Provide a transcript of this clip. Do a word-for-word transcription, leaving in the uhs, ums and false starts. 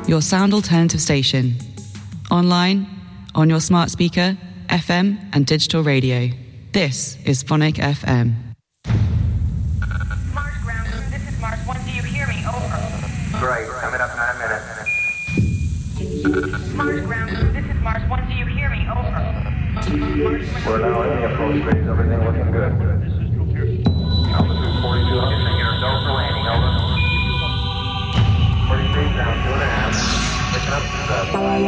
your sound alternative station. Online, on your smart speaker, F M and digital radio. This is Phonic F M. Mars ground, this is Mars one. Do you hear me? Over. Great, coming up nine minutes. Mars ground, this is Mars one. Do you hear me? Over. Mars, We're now in the approach phase. Everything looking good.